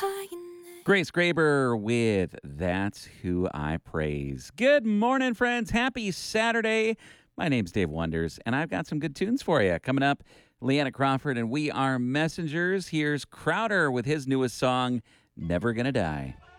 Grace Graber with That's Who I Praise. Good morning, friends. Happy Saturday. My name's Dave Wonders, and I've got some good tunes for you. Coming up, Leanna Crawford and We Are Messengers. Here's Crowder with his newest song, Never Gonna Die.